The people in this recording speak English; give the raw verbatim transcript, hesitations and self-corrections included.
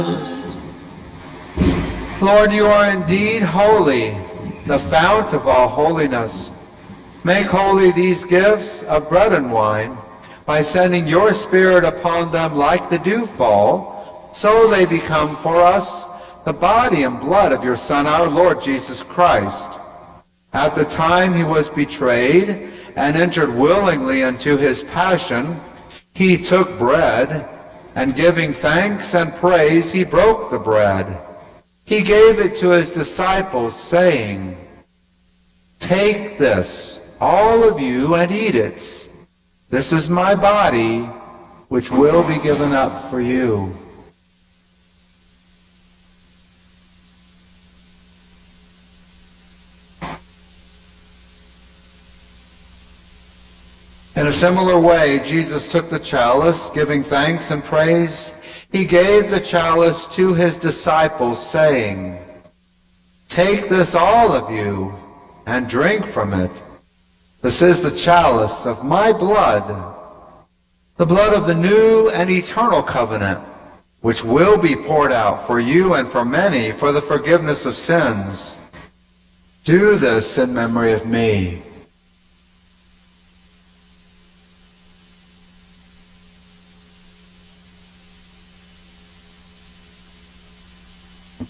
Lord, you are indeed holy, the fount of all holiness. Make holy these gifts of bread and wine by sending your Spirit upon them like the dewfall, so they become for us the body and blood of your Son, our Lord Jesus Christ. At the time he was betrayed and entered willingly into his passion, he took bread, and giving thanks and praise, he broke the bread. He gave it to his disciples, saying, "Take this, all of you, and eat it. This is my body, which will be given up for you." In a similar way, Jesus took the chalice, giving thanks and praise. He gave the chalice to his disciples, saying, "Take this, all of you, and drink from it. This is the chalice of my blood, the blood of the new and eternal covenant, which will be poured out for you and for many for the forgiveness of sins. Do this in memory of me."